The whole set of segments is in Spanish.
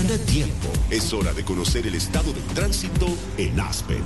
Pierde tiempo. Es hora de conocer el estado del tránsito en Aspen.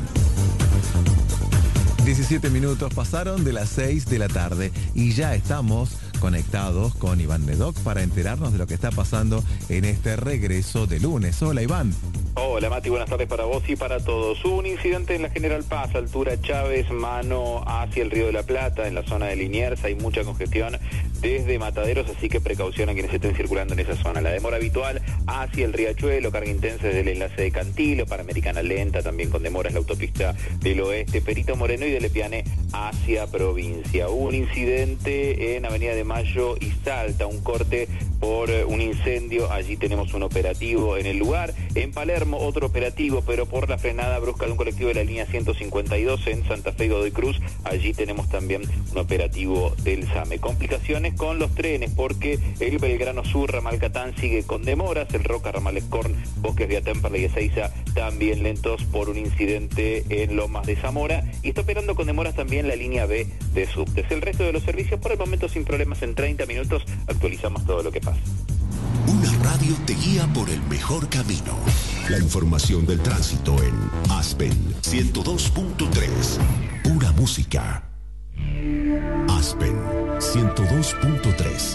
17 minutos pasaron de las 6 de la tarde y ya estamos conectados con Iván Nedoc para enterarnos de lo que está pasando en este regreso de lunes. Hola, Iván. Hola, Mati, buenas tardes para vos y para todos. Hubo un incidente en la General Paz, altura Chávez, mano hacia el Río de la Plata, en la zona de Liniers. Hay mucha congestión desde Mataderos, así que precaución a quienes estén circulando en esa zona. La demora habitual hacia el Riachuelo, carga intensa desde el enlace de Cantilo, Panamericana lenta, también con demoras la autopista del Oeste, Perito Moreno y de Lepiane hacia provincia. Hubo un incidente en Avenida de Mayo y Salta, un corte por un incendio. Allí tenemos un operativo en el lugar. En Palermo otro operativo, pero por la frenada brusca de un colectivo de la línea 152 en Santa Fe y Godoy Cruz. Allí tenemos también un operativo del SAME. Complicaciones con los trenes porque el Belgrano Sur, Ramal Catán sigue con demoras, el Roca, Ramal Escorn, Bosques Vía Temperley y Ezeiza también lentos por un incidente en Lomas de Zamora, y está operando con demoras también la línea B de subtes. El resto de los servicios por el momento sin problemas. En 30 minutos actualizamos todo lo que pasa. Una radio te guía por el mejor camino. La información del tránsito en Aspen 102.3. Pura música. Aspen 102.3.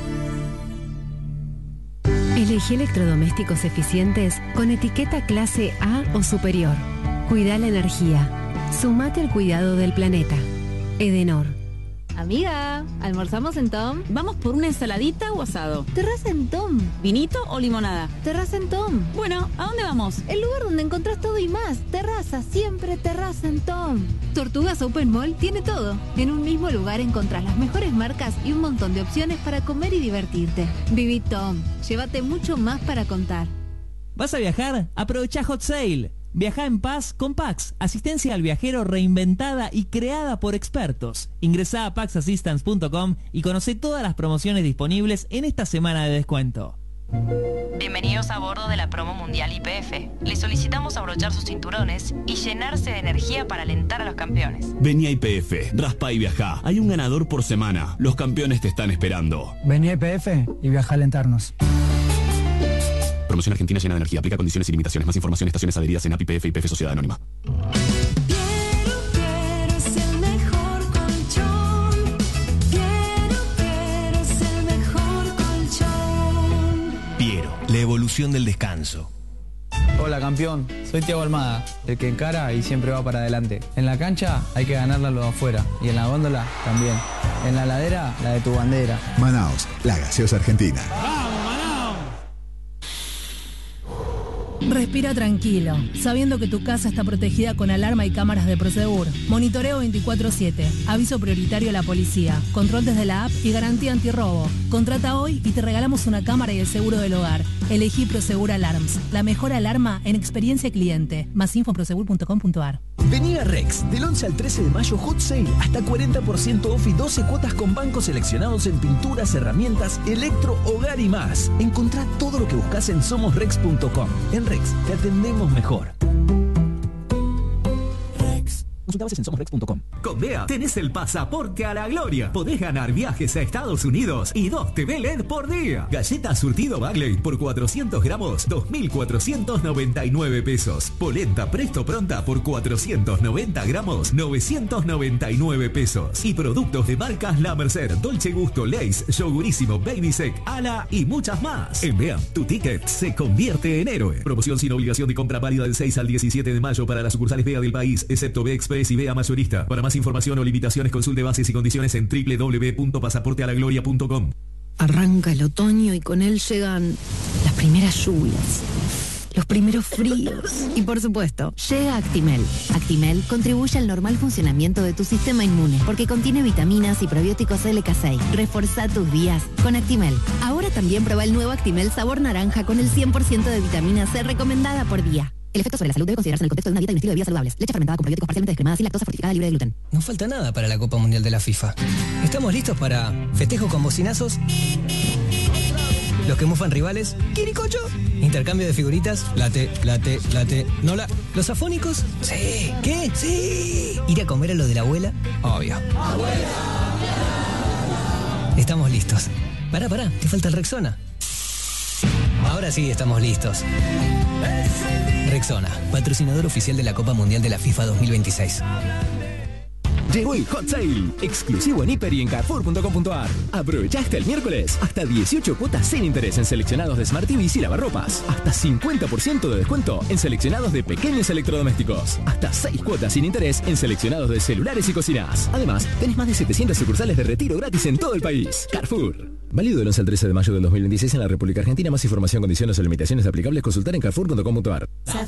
Elegí electrodomésticos eficientes con etiqueta clase A o superior. Cuida la energía. Sumate al cuidado del planeta. Edenor. Amiga, ¿almorzamos en Tom? ¿Vamos por una ensaladita o asado? Terraza en Tom. ¿Vinito o limonada? Terraza en Tom. Bueno, ¿a dónde vamos? El lugar donde encontrás todo y más. Terraza, siempre terraza en Tom. Tortugas Open Mall tiene todo. En un mismo lugar encontrás las mejores marcas y un montón de opciones para comer y divertirte. Viví Tom. Llévate mucho más para contar. ¿Vas a viajar? Aprovecha Hot Sale. Viaja en paz con Pax, asistencia al viajero reinventada y creada por expertos. Ingresá a paxassistance.com y conoce todas las promociones disponibles en esta semana de descuento. Bienvenidos a bordo de la promo mundial YPF. Les solicitamos abrochar sus cinturones y llenarse de energía para alentar a los campeones. Vení a YPF, raspa y viajá. Hay un ganador por semana. Los campeones te están esperando. Vení a YPF y viajá a alentarnos. Promoción Argentina llena de energía. Aplica condiciones y limitaciones. Más información en estaciones adheridas en API, YPF y YPF Sociedad Anónima. Piero es el mejor colchón. Piero es el mejor colchón. Piero, la evolución del descanso. Hola campeón, soy Thiago Almada, el que encara y siempre va para adelante. En la cancha hay que ganarla lo de afuera y en la góndola también. En la ladera, la de tu bandera. Manaos, la gaseosa argentina. Respira tranquilo, sabiendo que tu casa está protegida con alarma y cámaras de Prosegur. Monitoreo 24/7, aviso prioritario a la policía, control desde la app y garantía antirrobo. Contrata hoy y te regalamos una cámara y el seguro del hogar. Elegí Prosegur Alarms, la mejor alarma en experiencia cliente. Más info en prosegur.com.ar. Vení a Rex, del 11 al 13 de mayo, Hot Sale, hasta 40% off y 12 cuotas con bancos seleccionados en pinturas, herramientas, electro, hogar y más. Encontrá todo lo que buscas en somosrex.com. En Rex, te atendemos mejor. Consulta bases en somosrex.com. Con DEA tenés el pasaporte a la gloria. Podés ganar viajes a Estados Unidos y 2 TV LED por día. Galleta surtido Bagley por 400 gramos, 2.499 pesos. Polenta Presto Pronta por 490 gramos, 999 pesos. Y productos de marcas La Merced, Dolce Gusto, Lay's, Yogurísimo, Baby Sec, Ala y muchas más. En DEA, tu ticket se convierte en héroe. Promoción sin obligación de compra válida del 6 al 17 de mayo para las sucursales DEA del país, excepto B Express y vea mayorista. Para más información o limitaciones consulte bases y condiciones en www.pasaportealagloria.com. Arranca el otoño y con él llegan las primeras lluvias, los primeros fríos y por supuesto llega Actimel. Actimel contribuye al normal funcionamiento de tu sistema inmune porque contiene vitaminas y probióticos LK6. Reforzá tus días con Actimel. Ahora también prueba el nuevo Actimel sabor naranja con el 100% de vitamina C recomendada por día. El efecto sobre la salud debe considerarse en el contexto de una dieta y un estilo de vida saludables. Leche fermentada con probióticos parcialmente descremada sin lactosa fortificada libre de gluten. No falta nada para la Copa Mundial de la FIFA. ¿Estamos listos para festejo con bocinazos? Los que mufan rivales, ¿quiricocho? Intercambio de figuritas, late. ¿No los afónicos? Sí. ¿Qué? Sí. ¿Ir a comer a lo de la abuela? Obvio. ¡Abuela! Estamos listos. Pará, te falta el Rexona. Ahora sí estamos listos. Rexona, patrocinador oficial de la Copa Mundial de la FIFA 2026. Llegó el Hot Sale, exclusivo en Hiper y en Carrefour.com.ar. Aprovecha hasta el miércoles, hasta 18 cuotas sin interés en seleccionados de Smart TVs y lavarropas. Hasta 50% de descuento en seleccionados de pequeños electrodomésticos. Hasta 6 cuotas sin interés en seleccionados de celulares y cocinas. Además, tenés más de 700 sucursales de retiro gratis en todo el país. Carrefour. Válido del 11 al 13 de mayo del 2026 en la República Argentina. Más información, condiciones o limitaciones aplicables, consultar en Carrefour.com.ar.